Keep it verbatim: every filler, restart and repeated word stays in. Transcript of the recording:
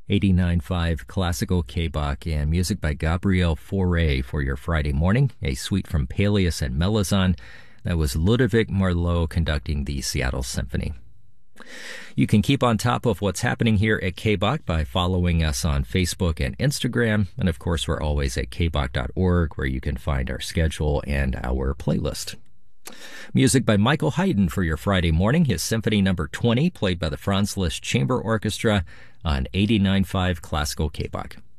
eighty-nine point five Classical K-Bach and music by Gabriel Fauré for your Friday morning, a suite from Peleus and Melizan. That was Ludovic Marleau conducting the Seattle Symphony. You can keep on top of what's happening here at K-Bach by following us on Facebook and Instagram. And of course, we're always at k bach dot org, where you can find our schedule and our playlist. Music by Michael Haydn for your Friday morning, his Symphony Number twenty, played by the Franz Liszt Chamber Orchestra on eighty-nine point five Classical K-Bach.